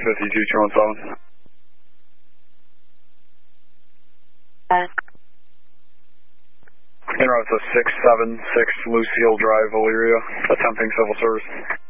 522-217. En route to 676 Lucille Drive, Elyria, attempting civil service.